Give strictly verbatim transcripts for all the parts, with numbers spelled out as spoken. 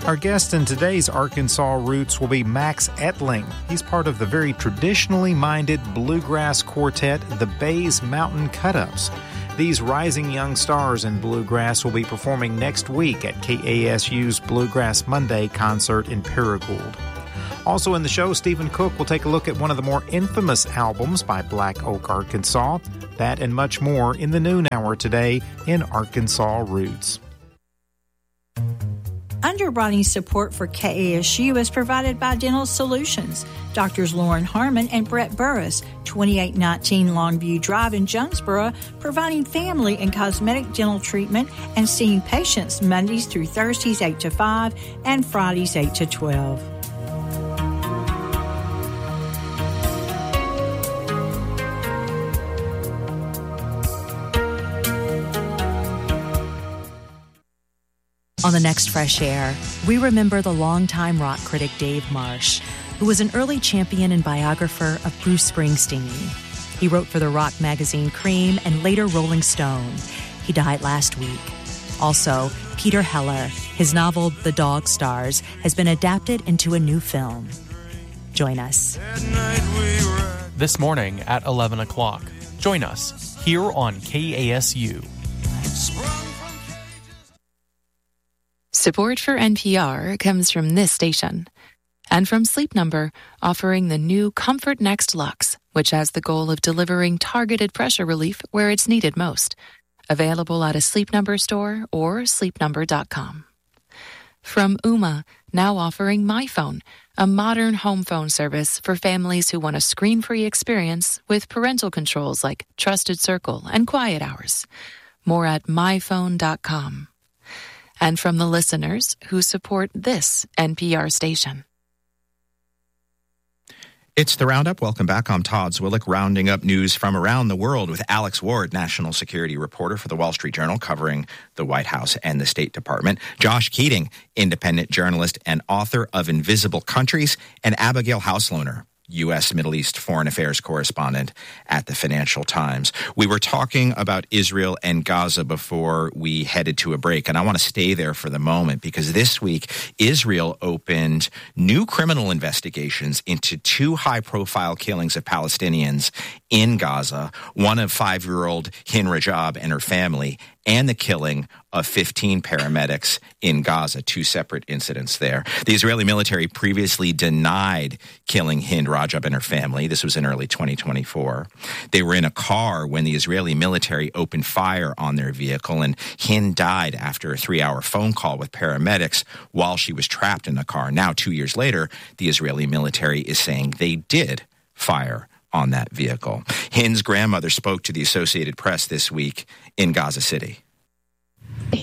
Our guest in today's Arkansas Roots will be Max Etling. He's part of the very traditionally minded bluegrass quartet, the Bays Mountain Cut-Ups. These rising young stars in bluegrass will be performing next week at K A S U's Bluegrass Monday concert in Paragould. Also in the show, Stephen Cook will take a look at one of the more infamous albums by Black Oak, Arkansas. That and much more in the noon hour today in Arkansas Roots. Underwriting support for K A S U is provided by Dental Solutions. Doctors Lauren Harmon and Brett Burris, twenty-eight nineteen Longview Drive in Jonesboro, providing family and cosmetic dental treatment and seeing patients Mondays through Thursdays eight to five and Fridays eight to twelve. On the next Fresh Air, we remember the longtime rock critic Dave Marsh, who was an early champion and biographer of Bruce Springsteen. He wrote for the rock magazine Cream and later Rolling Stone. He died last week. Also, Peter Heller, his novel The Dog Stars, has been adapted into a new film. Join us. This morning at eleven o'clock. Join us here on K A S U. Support for N P R comes from this station and from Sleep Number, offering the new Comfort Next Luxe, which has the goal of delivering targeted pressure relief where it's needed most. Available at a Sleep Number store or sleep number dot com. From Ooma, now offering MyPhone, a modern home phone service for families who want a screen-free experience with parental controls like Trusted Circle and Quiet Hours. More at my phone dot com. And from the listeners who support this N P R station. It's the Roundup. Welcome back. I'm Todd Zwillich, rounding up news from around the world with Alex Ward, national security reporter for the Wall Street Journal, covering the White House and the State Department. Josh Keating, independent journalist and author of Invisible Countries, and Abigail Hauslohner, U S Middle East foreign affairs correspondent at the Financial Times. We were talking about Israel and Gaza before we headed to a break, and I want to stay there for the moment because this week Israel opened new criminal investigations into two high-profile killings of Palestinians in Gaza, one of five-year-old Hin Rajab and her family, and the killing of fifteen paramedics in Gaza, two separate incidents there. The Israeli military previously denied killing Hind Rajab and her family. This was in early twenty twenty-four. They were in a car when the Israeli military opened fire on their vehicle, and Hind died after a three-hour phone call with paramedics while she was trapped in the car. Now, two years later, the Israeli military is saying they did fire on that vehicle. Hind's grandmother spoke to the Associated Press this week in Gaza City. We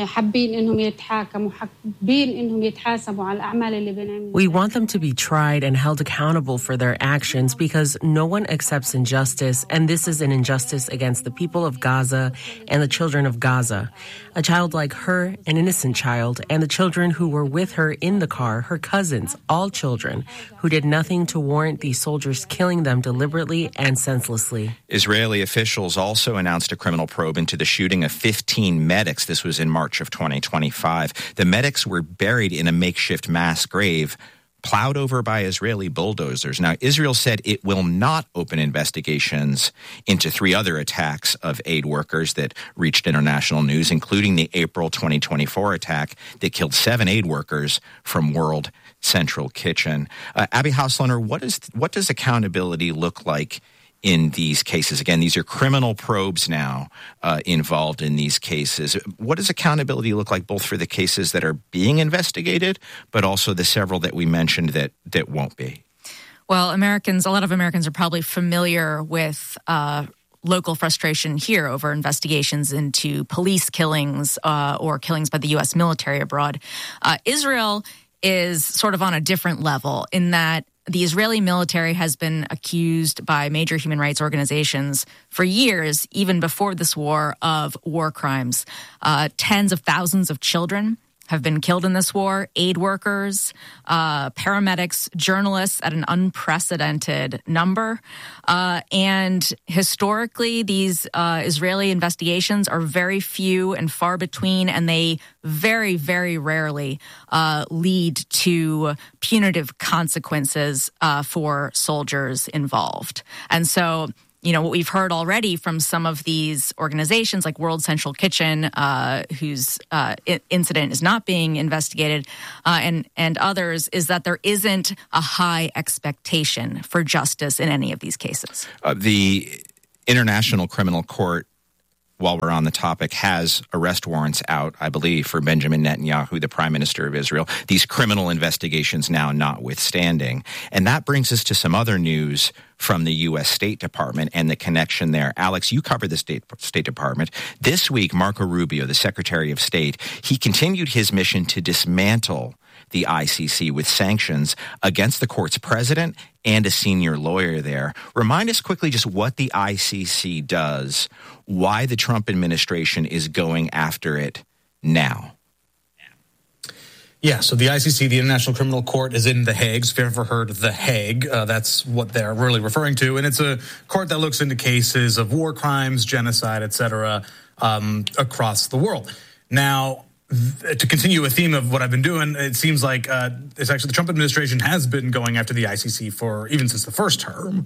want them to be tried and held accountable for their actions because no one accepts injustice, and this is an injustice against the people of Gaza and the children of Gaza. A child like her, an innocent child, and the children who were with her in the car, her cousins, all children, who did nothing to warrant these soldiers killing them deliberately and senselessly. Israeli officials also announced a criminal probe into the shooting of fifteen medics. This was in March of twenty twenty-five. The medics were buried in a makeshift mass grave plowed over by Israeli bulldozers. Now, Israel said it will not open investigations into three other attacks of aid workers that reached international news, including the April twenty twenty-four attack that killed seven aid workers from World Central Kitchen. Uh, Abby Hauslohner, what is what does accountability look like in these cases? Again, these are criminal probes now uh, involved in these cases. What does accountability look like both for the cases that are being investigated, but also the several that we mentioned that, that won't be? Well, Americans, a lot of Americans are probably familiar with uh, local frustration here over investigations into police killings uh, or killings by the U S military abroad. Uh, Israel is sort of on a different level in that the Israeli military has been accused by major human rights organizations for years, even before this war, of war crimes. Uh, tens of thousands of children have been killed in this war, aid workers, uh, paramedics, journalists at an unprecedented number. Uh, and historically, these uh, Israeli investigations are very few and far between, and they very, very rarely uh, lead to punitive consequences uh, for soldiers involved. And so, you know, what we've heard already from some of these organizations like World Central Kitchen, uh, whose uh, incident is not being investigated, uh, and, and others, is that there isn't a high expectation for justice in any of these cases. Uh, the International Criminal Court, while we're on the topic, has arrest warrants out, I believe, for Benjamin Netanyahu, the Prime Minister of Israel, these criminal investigations now notwithstanding. And that brings us to some other news from the U S State Department and the connection there. Alex, you cover the State, State Department. This week, Marco Rubio, the Secretary of State, he continued his mission to dismantle the I C C with sanctions against the court's president and a senior lawyer there. Remind us quickly just what the I C C does, why the Trump administration is going after it now. Yeah, so the I C C, the International Criminal Court, is in The Hague. So if you've ever heard of The Hague, uh, that's what they're really referring to. And it's a court that looks into cases of war crimes, genocide, et cetera, um, across the world. Now, th- to continue a theme of what I've been doing, it seems like uh, it's actually the Trump administration has been going after the I C C for even since the first term.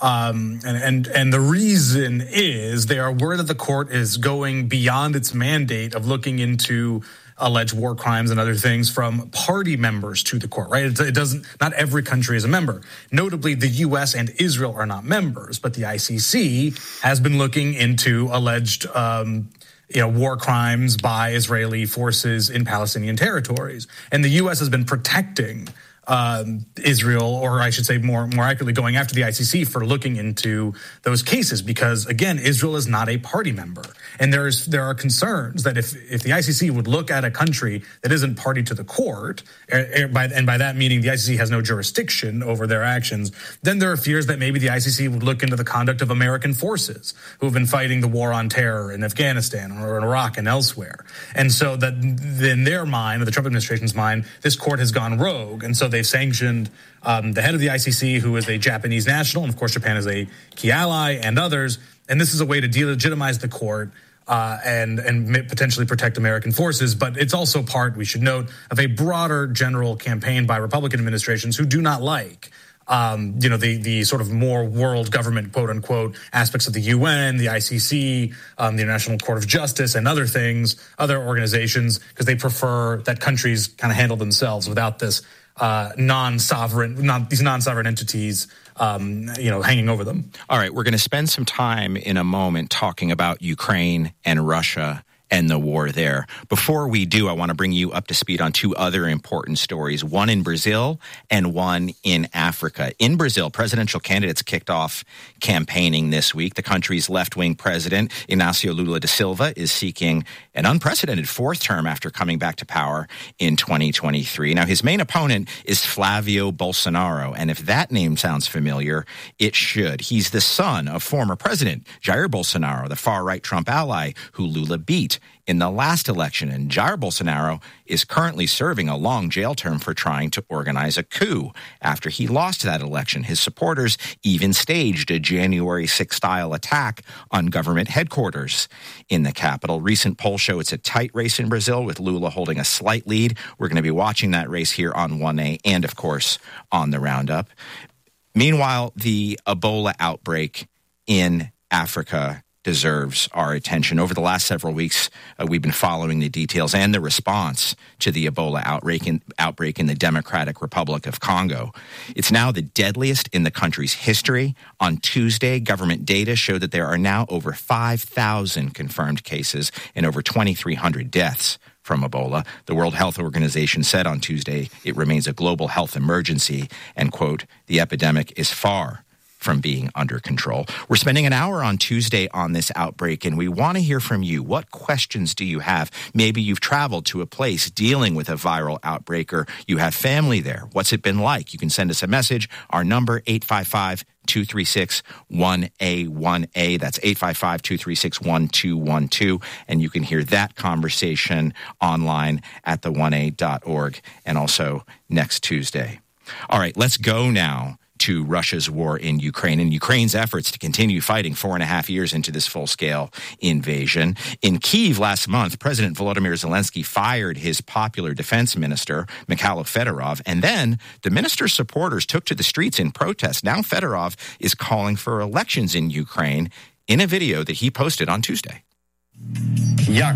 Um, and, and, and the reason is they are worried that the court is going beyond its mandate of looking into alleged war crimes and other things from party members to the court, right? It, it doesn't, not every country is a member. Notably, the U S and Israel are not members, but the I C C has been looking into alleged, um, you know, war crimes by Israeli forces in Palestinian territories. And the U S has been protecting Um, Israel, or I should say more more accurately, going after the I C C for looking into those cases, because again, Israel is not a party member, and there's there are concerns that if if the I C C would look at a country that isn't party to the court, and by, and by that meaning the I C C has no jurisdiction over their actions, then there are fears that maybe the I C C would look into the conduct of American forces who have been fighting the war on terror in Afghanistan or in Iraq and elsewhere, and so that in their mind, or the Trump administration's mind, this court has gone rogue, and so they. They've sanctioned um, the head of the I C C, who is a Japanese national, and of course Japan is a key ally, and others. And this is a way to delegitimize the court uh, and and potentially protect American forces. But it's also part, we should note, of a broader general campaign by Republican administrations who do not like Um, you know, the, the sort of more world government, quote unquote, aspects of the U N, the I C C, um, the International Court of Justice, and other things, other organizations, because they prefer that countries kind of handle themselves without this uh, non-sovereign, non, these non-sovereign entities, um, you know, hanging over them. All right, we're going to spend some time in a moment talking about Ukraine and Russia and the war there. Before we do, I want to bring you up to speed on two other important stories, one in Brazil and one in Africa. In Brazil, presidential candidates kicked off campaigning this week. The country's left-wing president, Inácio Lula da Silva, is seeking an unprecedented fourth term after coming back to power in twenty twenty-three. Now, his main opponent is Flavio Bolsonaro, and if that name sounds familiar, it should. He's the son of former President Jair Bolsonaro, the far-right Trump ally who Lula beat in the last election, and Jair Bolsonaro is currently serving a long jail term for trying to organize a coup. After he lost that election, his supporters even staged a January sixth-style attack on government headquarters in the capital. Recent polls show it's a tight race in Brazil, with Lula holding a slight lead. We're going to be watching that race here on one A and, of course, on the Roundup. Meanwhile, the Ebola outbreak in Africa deserves our attention. Over the last several weeks, uh, we've been following the details and the response to the Ebola outbreak in, outbreak in the Democratic Republic of Congo. It's now the deadliest in the country's history. On Tuesday, government data showed that there are now over five thousand confirmed cases and over twenty-three hundred deaths from Ebola. The World Health Organization said on Tuesday it remains a global health emergency and, quote, the epidemic is far from being under control. We're spending an hour on Tuesday on this outbreak, and we want to hear from you. What questions do you have? Maybe you've traveled to a place dealing with a viral outbreak, or you have family there. What's it been like? You can send us a message. Our number, eight five five, two three six, one A one A. That's eight five five, two three six, one two one two. And you can hear that conversation online at the one a dot org and also next Tuesday. All right, let's go now to Russia's war in Ukraine and Ukraine's efforts to continue fighting four and a half years into this full-scale invasion. In Kyiv last month, President Volodymyr Zelensky fired his popular defense minister, Mikhailo Fedorov, and then the minister's supporters took to the streets in protest. Now Fedorov is calling for elections in Ukraine in a video that he posted on Tuesday. How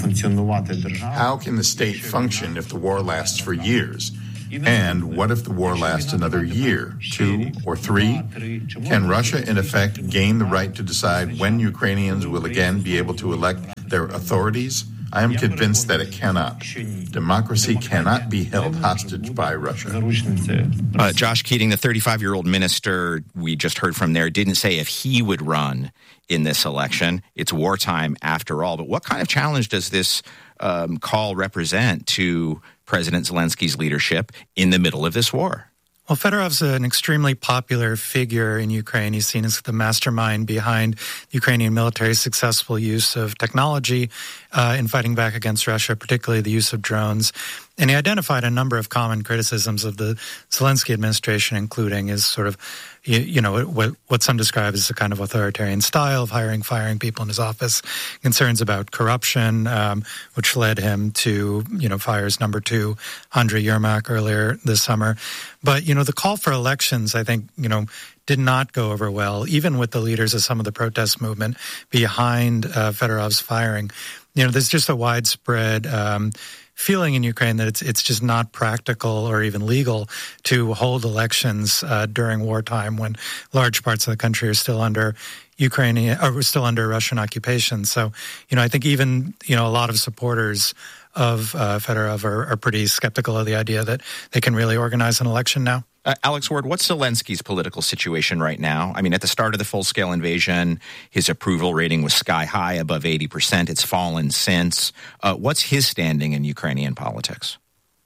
can the state function if the war lasts for years? And what if the war lasts another year, two, or three? Can Russia, in effect, gain the right to decide when Ukrainians will again be able to elect their authorities? I am convinced that it cannot. Democracy cannot be held hostage by Russia. Uh, Josh Keating, the thirty-five-year-old minister we just heard from there, didn't say if he would run in this election. It's wartime after all. But what kind of challenge does this um, call represent to President Zelensky's leadership in the middle of this war? Well, Fedorov's an extremely popular figure in Ukraine. He's seen as the mastermind behind the Ukrainian military's successful use of technology uh, in fighting back against Russia, particularly the use of drones. And he identified a number of common criticisms of the Zelensky administration, including his sort of, you, you know, what, what some describe as a kind of authoritarian style of hiring, firing people in his office, concerns about corruption, um, which led him to, you know, fire his number two, Andriy Yermak, earlier this summer. But, you know, the call for elections, I think, you know, did not go over well, even with the leaders of some of the protest movement behind uh, Fedorov's firing. You know, there's just a widespread um, feeling in Ukraine that it's it's just not practical or even legal to hold elections uh, during wartime when large parts of the country are still under Ukrainian or still under Russian occupation. So, you know, I think even, you know, a lot of supporters of uh, Fedorov are, are pretty skeptical of the idea that they can really organize an election now. Uh, Alex Ward, what's Zelensky's political situation right now? I mean, at the start of the full-scale invasion, his approval rating was sky high, above eighty percent. It's fallen since. Uh, what's his standing in Ukrainian politics?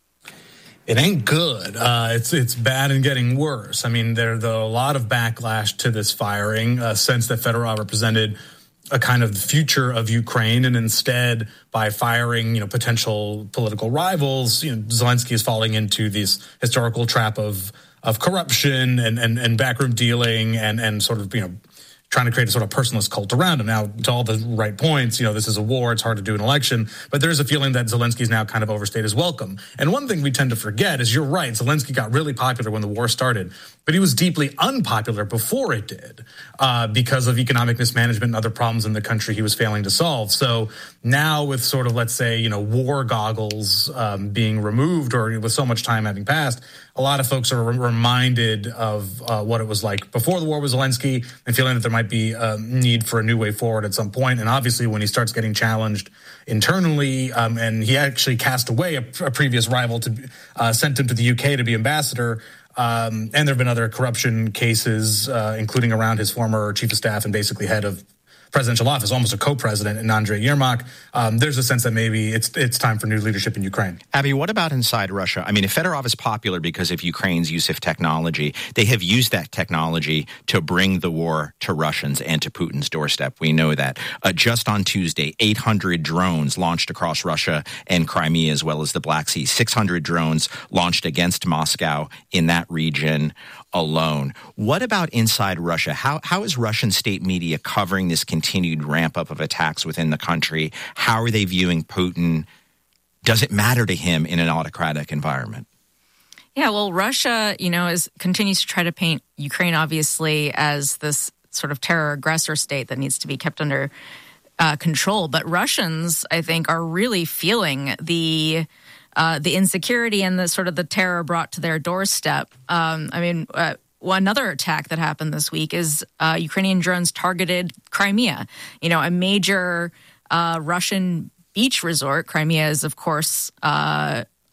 It ain't good. Uh, it's it's bad and getting worse. I mean, there's a lot of backlash to this firing, a sense that Fedorov represented a kind of the future of Ukraine, and instead, by firing, you know, potential political rivals, you know, Zelensky is falling into this historical trap of of corruption and, and, and backroom dealing and, and sort of, you know, trying to create a sort of personalist cult around him. Now, to all the right points, you know, this is a war, it's hard to do an election, but there's a feeling that Zelensky's now kind of overstayed his welcome. And one thing we tend to forget is, you're right, Zelensky got really popular when the war started, but he was deeply unpopular before it did uh, because of economic mismanagement and other problems in the country he was failing to solve. So now with sort of, let's say, you know, war goggles um, being removed, or with so much time having passed, a lot of folks are reminded of uh, what it was like before the war with Zelensky and feeling that there might be a need for a new way forward at some point. And obviously when he starts getting challenged internally, um, and he actually cast away a, a previous rival to uh, sent him to the U K to be ambassador. Um, and there have been other corruption cases, uh, including around his former chief of staff and basically head of presidential office, almost a co-president in Andriy Yermak. Um, there's a sense that maybe it's it's time for new leadership in Ukraine. Abby, what about inside Russia? I mean, if Fedorov is popular because of Ukraine's use of technology, they have used that technology to bring the war to Russians and to Putin's doorstep. We know that. Uh, just on Tuesday, eight hundred drones launched across Russia and Crimea, as well as the Black Sea. six hundred drones launched against Moscow in that region alone. What about inside Russia? How how is Russian state media covering this continued ramp up of attacks within the country? How are they viewing Putin? Does it matter to him in an autocratic environment? Yeah, well, Russia, you know, is continues to try to paint Ukraine, obviously, as this sort of terror aggressor state that needs to be kept under uh, control. But Russians, I think, are really feeling the Uh, the insecurity and the sort of the terror brought to their doorstep. Um, I mean, uh, one other attack that happened this week is uh, Ukrainian drones targeted Crimea, you know, a major uh, Russian beach resort. Crimea is, of course, uh,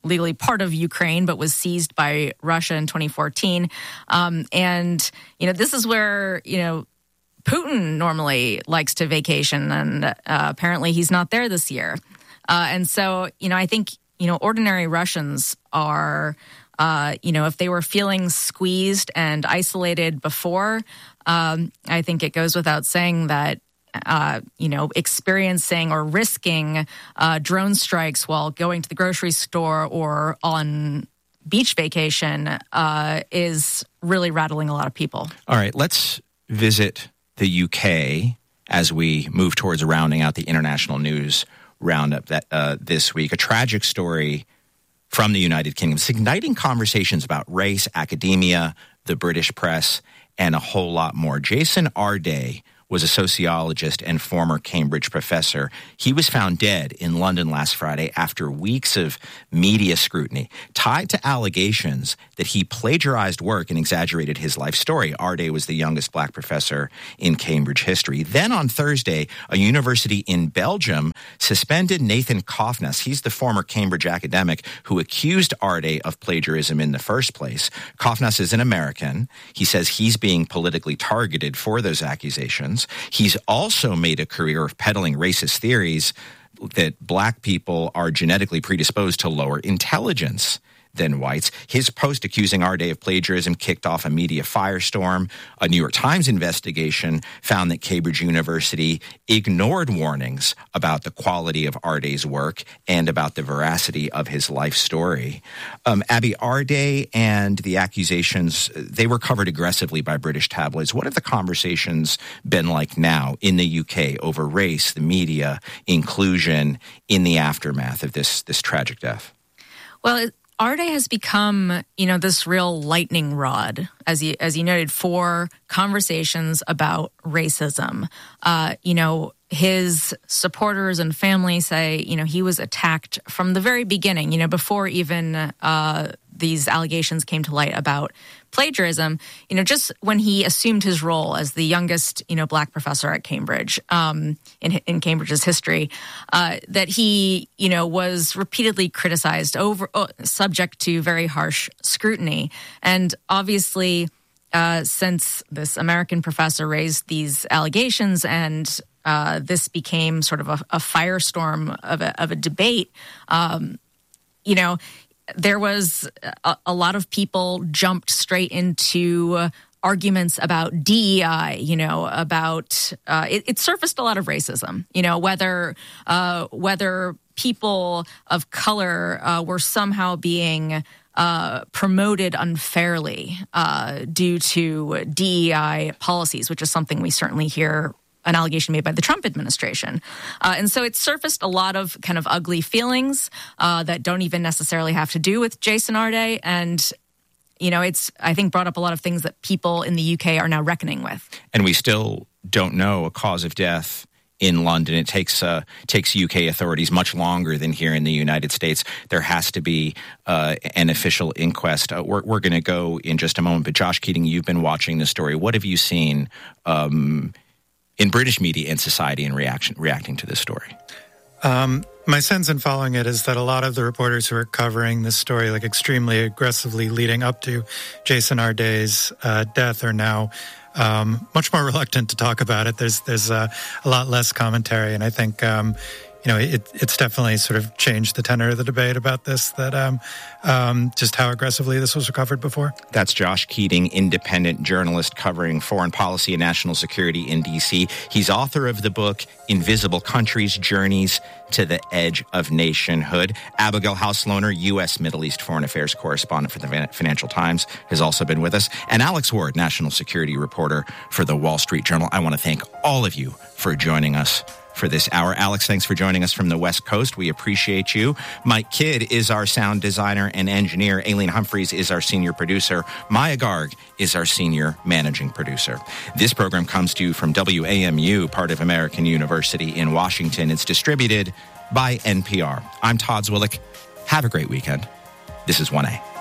legally part of Ukraine, but was seized by Russia in twenty fourteen. Um, and, you know, this is where, you know, Putin normally likes to vacation, and uh, apparently he's not there this year. Uh, and so, you know, I think, you know, ordinary Russians are, uh, you know, if they were feeling squeezed and isolated before, um, I think it goes without saying that, uh, you know, experiencing or risking uh, drone strikes while going to the grocery store or on beach vacation uh, is really rattling a lot of people. All right, let's visit the U K as we move towards rounding out the international news roundup that uh, this week. A tragic story from the United Kingdom. It's igniting conversations about race, academia, the British press, and a whole lot more. Jason Arday was a sociologist and former Cambridge professor. He was found dead in London last Friday after weeks of media scrutiny, tied to allegations that he plagiarized work and exaggerated his life story. Arday was the youngest black professor in Cambridge history. Then on Thursday, a university in Belgium suspended Nathan Kofnas. He's the former Cambridge academic who accused Arday of plagiarism in the first place. Kofnas is an American. He says he's being politically targeted for those accusations. He's also made a career of peddling racist theories that black people are genetically predisposed to lower intelligence than whites. His post accusing Arday of plagiarism kicked off a media firestorm. A New York Times investigation found that Cambridge University ignored warnings about the quality of Arday's work and about the veracity of his life story. Um, Abby, Arday and the accusations, they were covered aggressively by British tabloids. What have the conversations been like now in the U K over race, the media, inclusion in the aftermath of this, this tragic death? Well, it- Arday has become, you know, this real lightning rod, as you, as you noted, for conversations about racism. Uh, you know, his supporters and family say, you know, he was attacked from the very beginning, you know, before even uh, these allegations came to light about plagiarism, you know, just when he assumed his role as the youngest, you know, black professor at Cambridge, um, in, in Cambridge's history, uh, that he, you know, was repeatedly criticized over, uh, subject to very harsh scrutiny. And obviously, uh, since this American professor raised these allegations and uh, this became sort of a, a firestorm of a, of a debate, um, you know, there was a, a lot of people jumped straight into arguments about D E I, you know, about uh, it, it surfaced a lot of racism, you know, whether uh, whether people of color uh, were somehow being uh, promoted unfairly uh, due to D E I policies, which is something we certainly hear an allegation made by the Trump administration. Uh, and so it surfaced a lot of kind of ugly feelings uh, that don't even necessarily have to do with Jason Arday. And, you know, it's, I think, brought up a lot of things that people in the U K are now reckoning with. And we still don't know a cause of death in London. It takes uh, takes U K authorities much longer than here in the United States. There has to be uh, an official inquest. Uh, we're we're going to go in just a moment. But Josh Keating, you've been watching this story. What have you seen um, in British media and society in reaction reacting to this story? Um, my sense in following it is that a lot of the reporters who are covering this story, like extremely aggressively leading up to Jason Arday's uh, death, are now um, much more reluctant to talk about it. There's there's uh, a lot less commentary, and I think um, you know it, it's definitely sort of changed the tenor of the debate about this. That um, um, just how aggressively this was covered before. That's Josh Keating, independent journalist covering foreign policy and national security in D C. He's author of the book Invisible Countries: Journeys to the Edge of Nationhood. Abigail House-Lohner, U S Middle East Foreign Affairs correspondent for the Financial Times, has also been with us. And Alex Ward, national security reporter for the Wall Street Journal. I want to thank all of you for joining us for this hour. Alex, thanks for joining us from the West Coast. We appreciate you. Mike Kidd is our sound designer and engineer. Aileen Humphreys is our senior producer. Maya Garg is our senior managing producer. This program comes to you from W A M U, part of American University in Washington. It's distributed by N P R. I'm Todd Zwillich. Have a great weekend. This is one A.